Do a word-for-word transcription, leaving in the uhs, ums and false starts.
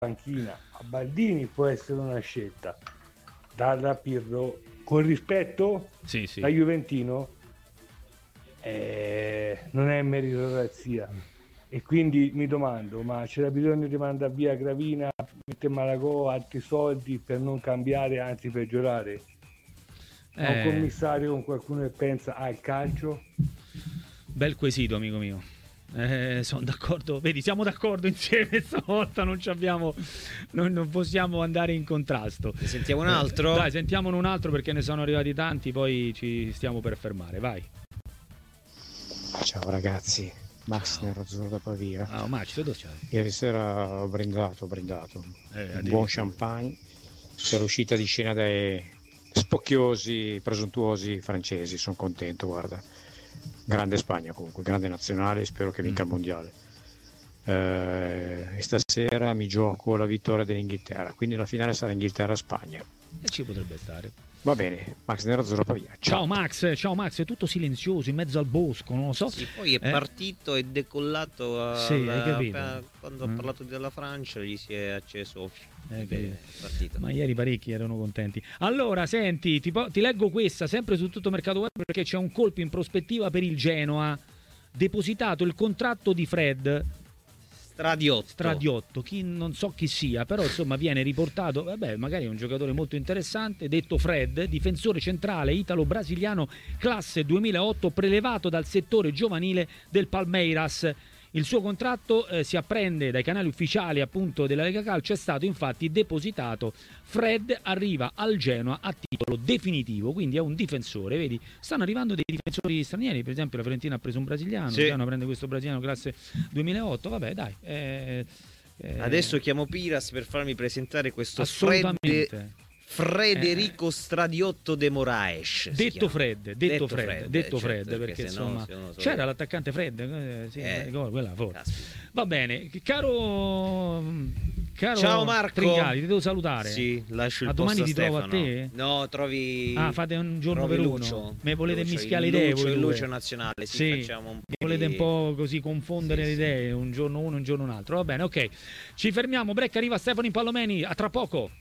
panchina a Baldini può essere una scelta, darla a Pirlo con rispetto sì, sì. da juventino eh, non è meritocrazia, e quindi mi domando, ma c'era bisogno di mandare via Gravina, mettere Malagò, altri soldi per non cambiare, anzi peggiorare? Ma un Eh, commissario con qualcuno che pensa al calcio? bel quesito, amico mio. Eh, sono d'accordo, vedi, siamo d'accordo insieme stavolta, non ci abbiamo, non, non possiamo andare in contrasto. Ne sentiamo un altro? Eh, dai, sentiamone un altro perché ne sono arrivati tanti, poi ci stiamo per fermare, vai. Ciao ragazzi, Max Nerazzurro da Pavia. Ah, Max, dove c'hai? Ieri sera ho brindato, ho brindato. Eh, Un buon champagne per l'uscita di scena dai spocchiosi, presuntuosi francesi. Sono contento, guarda. Grande Spagna comunque, grande nazionale, spero che vinca il mondiale. Eh, e stasera mi gioco la vittoria dell'Inghilterra, quindi la finale sarà Inghilterra-Spagna. E ci potrebbe stare. Va bene, Max Nerazzurro Pavia. Ciao. Ciao Max, ciao Max, è tutto silenzioso in mezzo al bosco, non lo so. Sì, poi è Eh? partito e decollato a, Sì, hai capito? a- quando Mm. ha parlato della Francia gli si è acceso. Eh, Beh, che- è partito. Ma ieri parecchi erano contenti. Allora, senti, ti, po- ti leggo questa, sempre su tutto mercato web, perché c'è un colpo in prospettiva per il Genoa. Depositato il contratto di Fred Stradiotto. Stradiotto, chi non so chi sia, però insomma viene riportato, vabbè, magari è un giocatore molto interessante, detto Fred, difensore centrale italo-brasiliano, classe duemilaotto, prelevato dal settore giovanile del Palmeiras. Il suo contratto eh, si apprende dai canali ufficiali appunto della Lega Calcio, è stato infatti depositato. Fred arriva al Genoa a titolo definitivo, quindi è un difensore, vedi? Stanno arrivando dei difensori stranieri, per esempio la Fiorentina ha preso un brasiliano, Sì. il Genoa prende questo brasiliano classe duemilaotto, vabbè dai. eh, eh, Adesso chiamo Piras per farmi presentare questo Fred assolutamente. Frederico Stradiotto de Moraes. si Detto chiama. Fred, detto Fred, detto certo, Fred, perché se no- insomma se no sono- c'era l'attaccante Fred, eh, sì, Eh, ricordo, quella forse. caspita. Va bene, caro, caro Ciao Marco. Tringali, ti devo salutare. Sì, lascio il A domani posto ti trovo a Stefano. te? No, trovi. Ah, fate un giorno trovi per Lucio. uno. Me volete Lucio, mischiare il le idee Lucio, voi il due? Lucio nazionale, sì, Sì, facciamo un po' mi volete di- un po' così confondere Sì, le sì. idee, un giorno uno, un giorno un altro. Va bene, ok. Ci fermiamo, break, arriva Stefano Impallomeni, a tra poco.